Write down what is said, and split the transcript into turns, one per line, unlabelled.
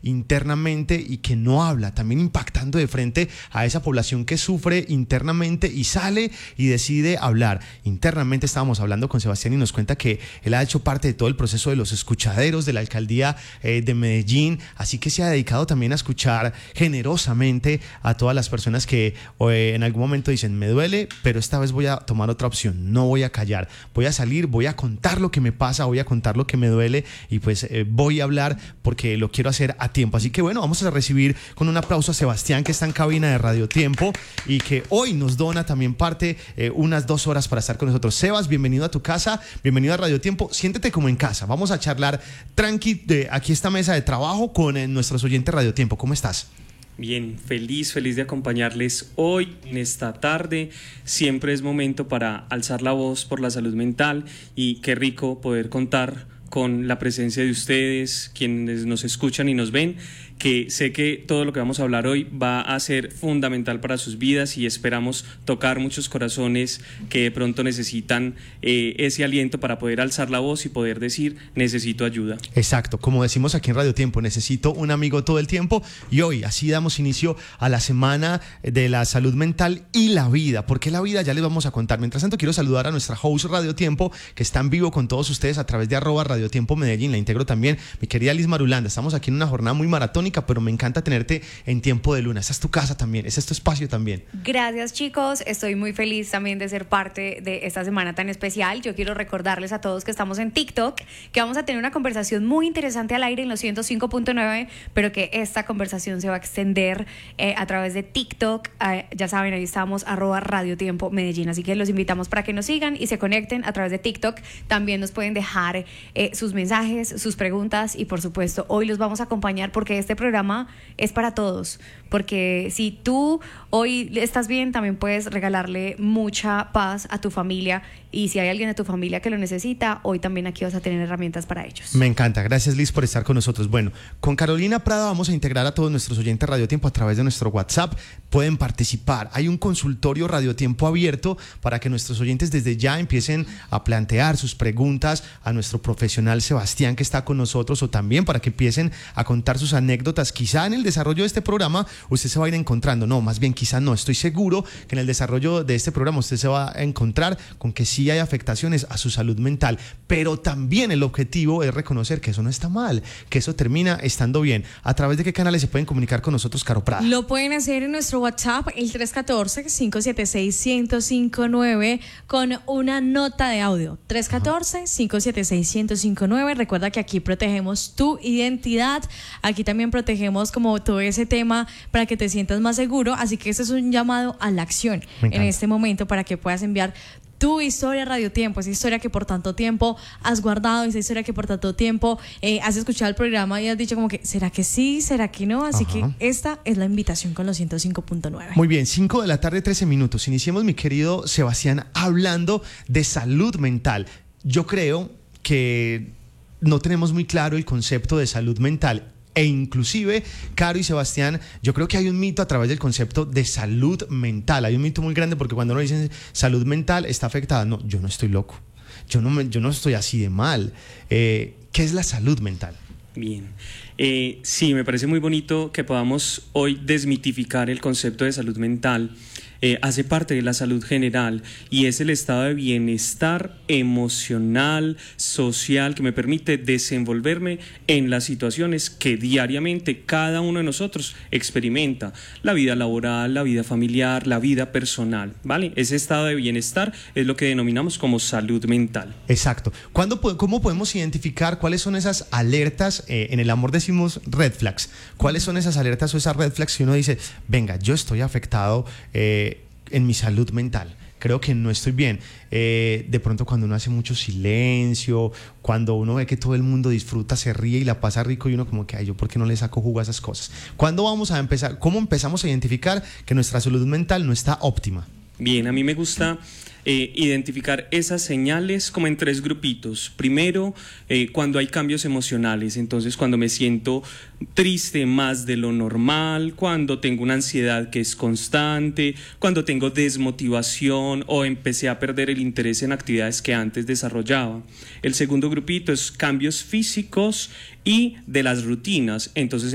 internamente y que no habla, también impactando de frente a esa población que sufre internamente y sale y decide hablar. Internamente estábamos hablando con Sebastián y nos cuenta que él ha hecho parte de todo el proceso de los escuchaderos de la alcaldía de Medellín, así que se ha dedicado también a escuchar generosamente a todas las personas que en algún momento dicen, me duele, pero esta vez voy a tomar otra opción, no voy a callar, voy a salir, voy a contar lo que me pasa, voy a contar lo que me duele y pues voy a hablar porque lo quiero hacer a tiempo. Así que bueno, vamos a recibir con un aplauso a Sebastián, que está en cabina de Radio Tiempo y que hoy nos dona también parte, unas 2 horas para estar con nosotros. Sebas, bienvenido a tu casa, bienvenido a Radio Tiempo, siéntete como en casa, vamos a charlar tranqui de aquí esta mesa de trabajo con nuestros oyentes Radio Tiempo. ¿Cómo estás?
Bien, feliz de acompañarles hoy, en esta tarde. Siempre es momento para alzar la voz por la salud mental y qué rico poder contar con la presencia de ustedes, quienes nos escuchan y nos ven, que sé que todo lo que vamos a hablar hoy va a ser fundamental para sus vidas y esperamos tocar muchos corazones que de pronto necesitan ese aliento para poder alzar la voz y poder decir, necesito ayuda.
Exacto, como decimos aquí en Radio Tiempo, necesito un amigo todo el tiempo y hoy así damos inicio a la semana de la salud mental y la vida. ¿Por qué la vida? Ya les vamos a contar. Mientras tanto, quiero saludar a nuestra host Radio Tiempo, que está en vivo con todos ustedes a través de @Radio Tiempo Medellín. La integro también, mi querida Liz Marulanda. Estamos aquí en una jornada muy maratónica, pero me encanta tenerte en Tiempo de Luna. Esta es tu casa también, ese es tu espacio también.
Gracias, chicos, estoy muy feliz también de ser parte de esta semana tan especial. Yo quiero recordarles a todos que estamos en TikTok, que vamos a tener una conversación muy interesante al aire en los 105.9, pero que esta conversación se va a extender a través de TikTok. Ya saben, ahí estamos @Radio Tiempo Medellín, así que los invitamos para que nos sigan y se conecten a través de TikTok. También nos pueden dejar sus mensajes, sus preguntas y por supuesto hoy los vamos a acompañar porque este programa es para todos, porque si tú hoy estás bien, también puedes regalarle mucha paz a tu familia y si hay alguien de tu familia que lo necesita, hoy también aquí vas a tener herramientas para ellos.
Me encanta, gracias Liz por estar con nosotros. Bueno, con Carolina Prada vamos a integrar a todos nuestros oyentes Radio Tiempo a través de nuestro WhatsApp, pueden participar, hay un consultorio Radio Tiempo abierto para que nuestros oyentes desde ya empiecen a plantear sus preguntas a nuestro profesional Sebastián, que está con nosotros, o también para que empiecen a contar sus anécdotas. Quizá en el desarrollo de este programa usted se va a ir encontrando, no, más bien quizá no, estoy seguro que en el desarrollo de este programa usted se va a encontrar con que sí hay afectaciones a su salud mental, pero también el objetivo es reconocer que eso no está mal, que eso termina estando bien. ¿A través de qué canales se pueden comunicar con nosotros, Caro Prada?
Lo pueden hacer en nuestro WhatsApp, el 314-576-1059, con una nota de audio. 314-576-1059. Recuerda que aquí protegemos tu identidad, aquí también protegemos como todo ese tema para que te sientas más seguro, así que este es un llamado a la acción en este momento para que puedas enviar tu historia a Radio Tiempo, esa historia que por tanto tiempo has guardado, esa historia que por tanto tiempo has escuchado el programa y has dicho como que, ¿será que sí? ¿Será que no? Así que esta es la invitación con los 105.9.
Muy bien, 5 de la tarde, 13 minutos. Iniciemos, mi querido Sebastián, hablando de salud mental. Yo creo que no tenemos muy claro el concepto de salud mental. E inclusive, Caro y Sebastián, yo creo que hay un mito a través del concepto de salud mental. Hay un mito muy grande porque cuando uno dice salud mental está afectada. No, yo no estoy loco. Yo no estoy así de mal. ¿Qué es la salud mental?
Bien. Sí, me parece muy bonito que podamos hoy desmitificar el concepto de salud mental. Hace parte de la salud general y es el estado de bienestar emocional, social, que me permite desenvolverme en las situaciones que diariamente cada uno de nosotros experimenta: la vida laboral, la vida familiar, la vida personal, ¿vale? Ese estado de bienestar es lo que denominamos como salud mental.
Exacto. ¿Cómo podemos identificar cuáles son esas alertas? En el amor decimos red flags. ¿Cuáles son esas alertas o esas red flags que uno dice, venga, yo estoy afectado en mi salud mental? Creo que no estoy bien. De pronto cuando uno hace mucho silencio, cuando uno ve que todo el mundo disfruta, se ríe y la pasa rico y uno como que, ay, ¿yo por qué no le saco jugo a esas cosas? ¿Cuándo vamos a empezar? ¿Cómo empezamos a identificar que nuestra salud mental no está óptima?
Bien, a mí me gusta identificar esas señales como en 3 grupitos. Primero, cuando hay cambios emocionales, entonces cuando me siento triste más de lo normal, cuando tengo una ansiedad que es constante, cuando tengo desmotivación o empecé a perder el interés en actividades que antes desarrollaba. El segundo grupito es cambios físicos y de las rutinas, entonces